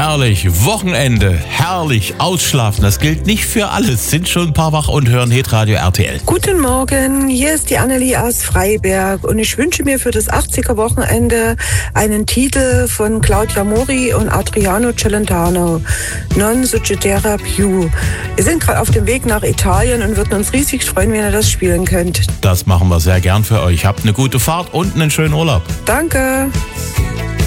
Herrlich, Wochenende, herrlich, ausschlafen. Das gilt nicht für alles. Sind schon ein paar wach und hören Hitradio RTL. Guten Morgen, hier ist die Annelie aus Freiberg und ich wünsche mir für das 80er-Wochenende einen Titel von Claudia Mori und Adriano Celentano, Non succederà più. Wir sind gerade auf dem Weg nach Italien und würden uns riesig freuen, wenn ihr das spielen könnt. Das machen wir sehr gern für euch. Habt eine gute Fahrt und einen schönen Urlaub. Danke.